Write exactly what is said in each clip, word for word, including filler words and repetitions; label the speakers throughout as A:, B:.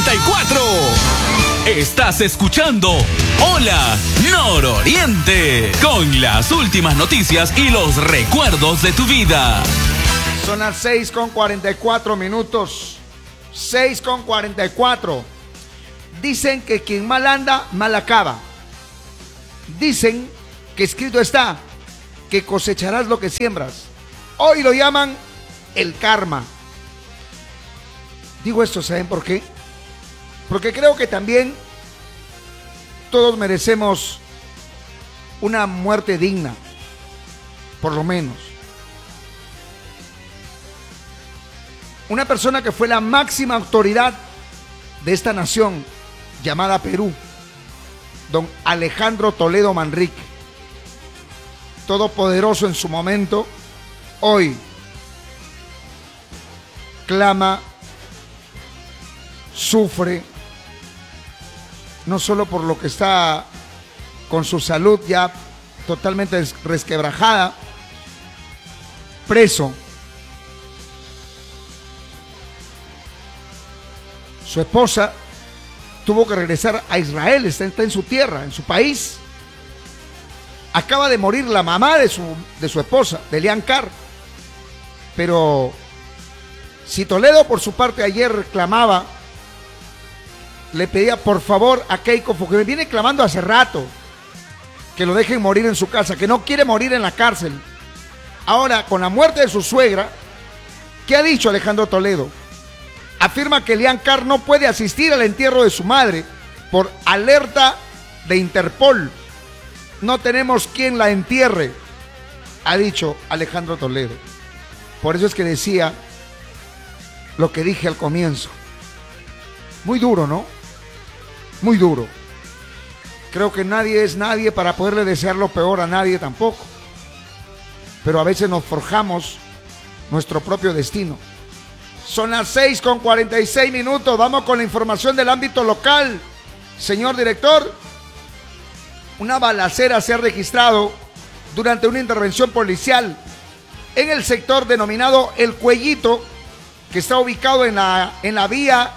A: cuarenta y cuatro. Estás escuchando Hola Nororiente, con las últimas noticias y los recuerdos de tu vida.
B: Son las seis con cuarenta y cuatro minutos. seis con cuarenta y cuatro. Dicen que quien mal anda, mal acaba. Dicen que escrito está que cosecharás lo que siembras. Hoy lo llaman el karma. Digo esto, ¿saben por qué? Porque creo que también todos merecemos una muerte digna, por lo menos. Una persona que fue la máxima autoridad de esta nación llamada Perú, don Alejandro Toledo Manrique, todopoderoso en su momento, hoy clama, sufre, no solo por lo que está con su salud ya totalmente resquebrajada, preso. Su esposa tuvo que regresar a Israel, está, está en su tierra, en su país. Acaba de morir la mamá de su, de su esposa, de Elian Carr. Pero si Toledo por su parte ayer reclamaba, le pedía por favor a Keiko, porque me viene clamando hace rato, que lo dejen morir en su casa, que no quiere morir en la cárcel. Ahora, con la muerte de su suegra, ¿qué ha dicho Alejandro Toledo? Afirma que Elian Carr no puede asistir al entierro de su madre por alerta de Interpol. No tenemos quien la entierre, ha dicho Alejandro Toledo. Por eso es que decía lo que dije al comienzo. Muy duro, ¿no? Muy duro. Creo que nadie es nadie para poderle desear lo peor a nadie tampoco. Pero a veces nos forjamos nuestro propio destino. Son las seis con cuarenta y seis minutos. Vamos con la información del ámbito local. Señor director, una balacera se ha registrado durante una intervención policial en el sector denominado El Cuellito, que está ubicado en la, en la vía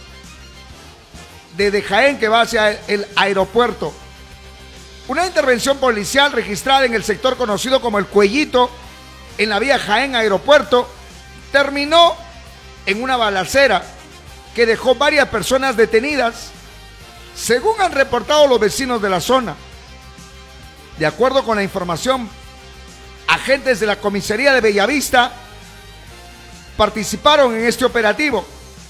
B: de, de Jaén, que va hacia el aeropuerto. Una intervención policial registrada en el sector conocido como El Cuellito, en la vía Jaén Aeropuerto, terminó en una balacera que dejó varias personas detenidas, según han reportado los vecinos de la zona. De acuerdo con la información, agentes de la comisaría de Bellavista participaron en este operativo.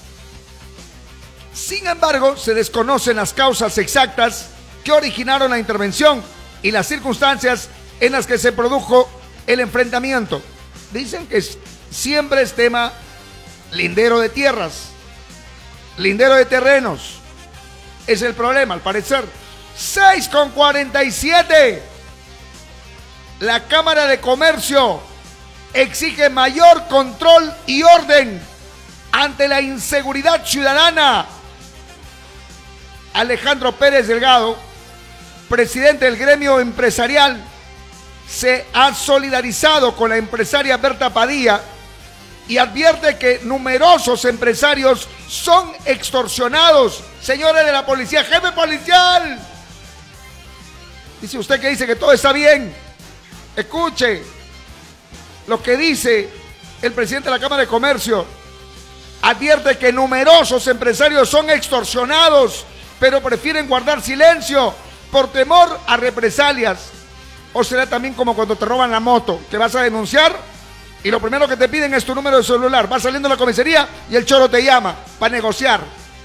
B: Sin embargo, se desconocen las causas exactas que originaron la intervención y las circunstancias en las que se produjo el enfrentamiento. Dicen que siempre es tema lindero de tierras, lindero de terrenos. Es el problema, al parecer. seis con cuarenta y siete. La Cámara de Comercio exige mayor control y orden ante la inseguridad ciudadana. Alejandro Pérez Delgado, presidente del gremio empresarial, se ha solidarizado con la empresaria Berta Padilla y advierte que numerosos empresarios son extorsionados. Señores de la policía, jefe policial, dice usted que dice que todo está bien. Escuche lo que dice el presidente de la Cámara de Comercio. Advierte que numerosos empresarios son extorsionados, pero prefieren guardar silencio por temor a represalias. O será también como cuando te roban la moto, que vas a denunciar y lo primero que te piden es tu número de celular. Vas saliendo de la comisaría y el choro te llama para negociar.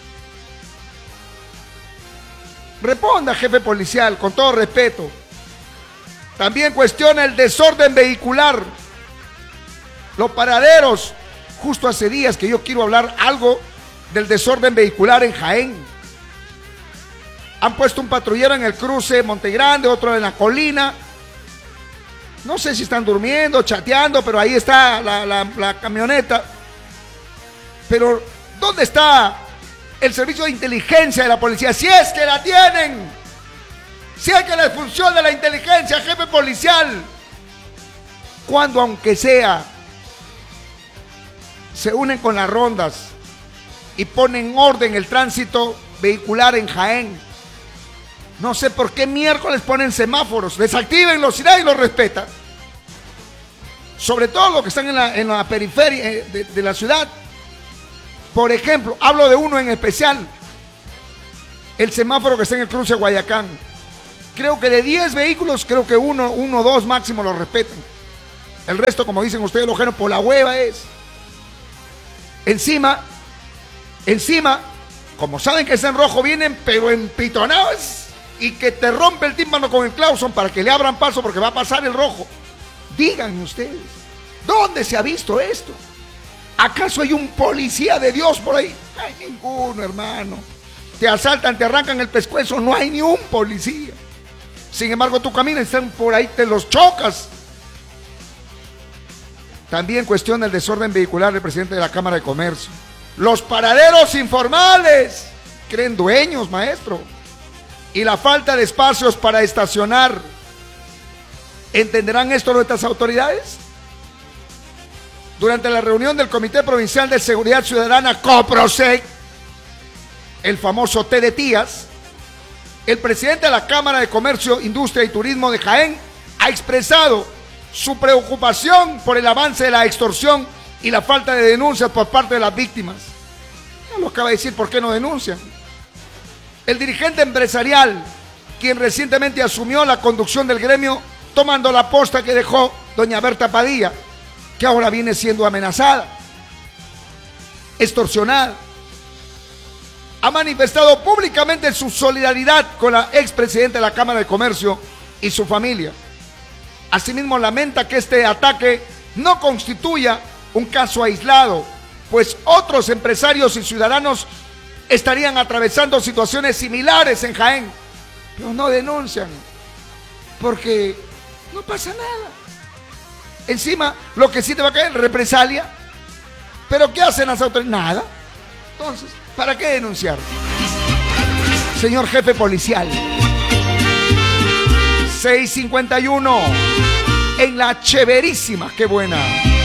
B: Responda, jefe policial, con todo respeto. También cuestiona el desorden vehicular, los paraderos. Justo hace días que yo quiero hablar algo del desorden vehicular en Jaén. Han puesto un patrullero en el cruce Montegrande, otro en la colina. No sé si están durmiendo, chateando, pero ahí está la, la, la camioneta. Pero, ¿dónde está el servicio de inteligencia de la policía? Si es que la tienen. Si es que les funciona la inteligencia, jefe policial. Cuando, aunque sea, se unen con las rondas, y ponen en orden el tránsito vehicular en Jaén. No sé por qué miércoles ponen semáforos, desactívenlos y nadie los respeta. Sobre todo los que están en la, en la periferia de, de la ciudad. Por ejemplo, hablo de uno en especial, el semáforo que está en el cruce de Guayacán. Creo que de diez vehículos, creo que uno, uno o dos máximo lo respetan. El resto, como dicen ustedes, los genos por la hueva es. Encima, encima, como saben que está en rojo, vienen pero empitonados y que te rompe el tímpano con el clauson para que le abran paso porque va a pasar el rojo. Díganme ustedes, ¿dónde se ha visto esto? ¿Acaso hay un policía de Dios por ahí? No hay ninguno, hermano. Te asaltan, te arrancan el pescuezo, no hay ni un policía. Sin embargo, tú caminas, están por ahí, te los chocas. También cuestiona el desorden vehicular del presidente de la Cámara de Comercio. Los paraderos informales, creen dueños, maestro. Y la falta de espacios para estacionar. ¿Entenderán esto nuestras autoridades? Durante la reunión del Comité Provincial de Seguridad Ciudadana, COPROSEC, el famoso té de tías, el presidente de la Cámara de Comercio, Industria y Turismo de Jaén ha expresado su preocupación por el avance de la extorsión y la falta de denuncias por parte de las víctimas. Ya lo acaba de decir, ¿por qué no denuncian? El dirigente empresarial, quien recientemente asumió la conducción del gremio, tomando la posta que dejó doña Berta Padilla, que ahora viene siendo amenazada, extorsionada, ha manifestado públicamente su solidaridad con la expresidenta de la Cámara de Comercio y su familia. Asimismo, lamenta que este ataque no constituya un caso aislado, pues otros empresarios y ciudadanos estarían atravesando situaciones similares en Jaén, pero no denuncian, porque no pasa nada. Encima, lo que sí te va a caer, represalia. ¿Pero qué hacen las autoridades? Nada. Entonces, ¿para qué denunciar? Señor jefe policial, seis cincuenta y uno, en la Chéverísima, qué buena.